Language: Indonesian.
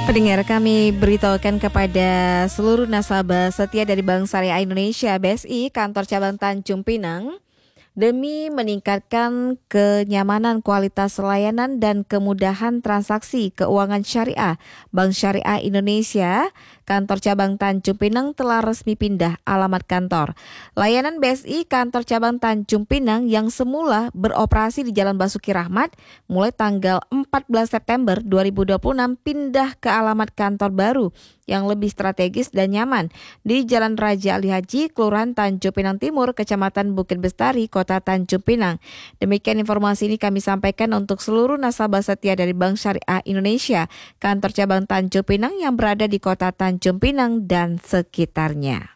Pendengar, kami beritahukan kepada seluruh nasabah setia dari Bank Syariah Indonesia BSI kantor cabang Tanjung Pinang, demi meningkatkan kenyamanan kualitas layanan dan kemudahan transaksi keuangan syariah, Bank Syariah Indonesia kantor cabang Tanjung Pinang telah resmi pindah alamat kantor. Layanan BSI kantor cabang Tanjung Pinang yang semula beroperasi di Jalan Basuki Rahmat mulai tanggal 14 September 2026 pindah ke alamat kantor baru yang lebih strategis dan nyaman di Jalan Raja Ali Haji, Kelurahan Tanjung Pinang Timur, Kecamatan Bukit Bestari, Kota Tanjung Pinang. Demikian informasi ini kami sampaikan untuk seluruh nasabah setia dari Bank Syariah Indonesia kantor cabang Tanjung Pinang yang berada di Kota Tanjung Pinang dan sekitarnya.